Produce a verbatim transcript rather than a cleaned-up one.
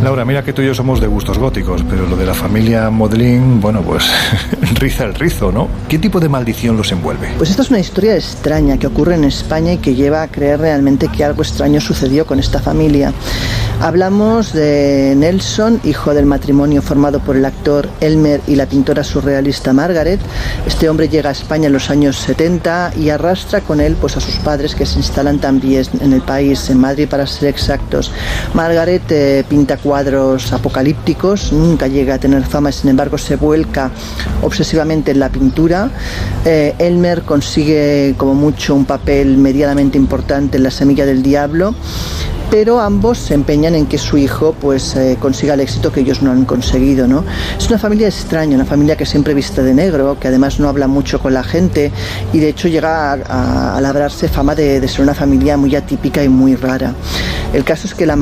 Laura, mira que tú y yo somos de gustos góticos, pero lo de la familia Modelín, bueno, pues riza el rizo, ¿no? ¿Qué tipo de maldición los envuelve? Pues esta es una historia extraña que ocurre en España y que lleva a creer realmente que algo extraño sucedió con esta familia. Hablamos de Nelson, hijo del matrimonio formado por el actor Elmer y la pintora surrealista Margaret. Este hombre llega a España en los años setenta y arrastra con él pues, a sus padres, que se instalan también en el país, en Madrid para ser exactos. Margaret eh, pinta cuadros apocalípticos, nunca llega a tener fama, sin embargo se vuelca obsesivamente en la pintura. Eh, Elmer consigue como mucho un papel medianamente importante en La semilla del diablo, pero ambos se empeñan en que su hijo pues eh, consiga el éxito que ellos no han conseguido, ¿no? Es una familia extraña, una familia que siempre viste de negro, que además no habla mucho con la gente y de hecho llega a, a, a labrarse fama de, de ser una familia muy atípica y muy rara. El caso es que la